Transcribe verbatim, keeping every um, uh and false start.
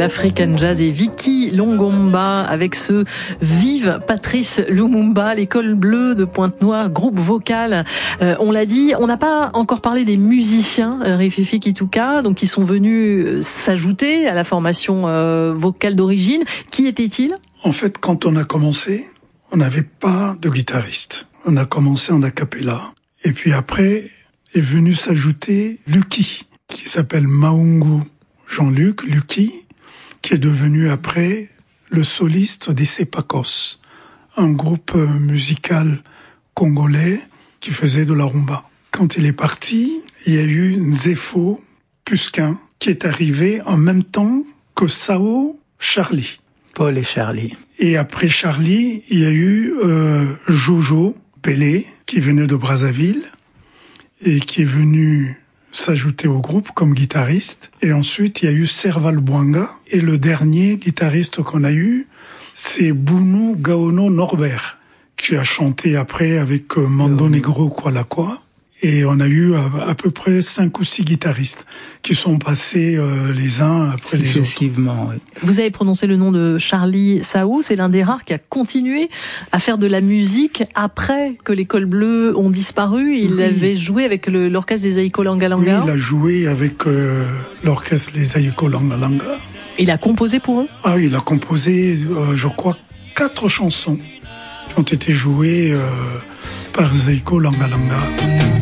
l'African Jazz et Vicky Longomba avec ce Vive Patrice Lumumba, l'école bleue de Pointe-Noire, groupe vocal. Euh, on l'a dit, on n'a pas encore parlé des musiciens, euh, Rififi Kituka, donc qui sont venus s'ajouter à la formation euh, vocale d'origine. Qui étaient-ils ? En fait, quand on a commencé, on n'avait pas de guitariste. On a commencé en a cappella. Et puis après est venu s'ajouter Lucky, qui s'appelle Maungu Jean-Luc, Lucky, qui est devenu après le soliste des Sepakos, un groupe musical congolais qui faisait de la rumba. Quand il est parti, il y a eu Nzefo Pusquin, qui est arrivé en même temps que Sao Charlie. Paul et Charlie. Et après Charlie, il y a eu euh, Jojo Pelé, qui venait de Brazzaville, et qui est venu s'ajouter au groupe comme guitariste. Et ensuite, il y a eu Serval Bouanga. Et le dernier guitariste qu'on a eu, c'est Bounou Gaono Norbert, qui a chanté après avec euh, Mando Negro Kwalakwa. Et on a eu à, à peu près cinq ou six guitaristes qui sont passés euh, les uns après les autres. Oui. Vous avez prononcé le nom de Charlie Sao, c'est l'un des rares qui a continué à faire de la musique après que les Cols Bleus ont disparu. Il oui. avait joué avec le, l'orchestre des Aïko Langa Langa. Oui, il a joué avec euh, l'orchestre des Aïko Langa Langa. Il a composé pour eux ? Ah oui, il a composé, euh, je crois, quatre chansons qui ont été jouées euh, par Aïko Langa Langa.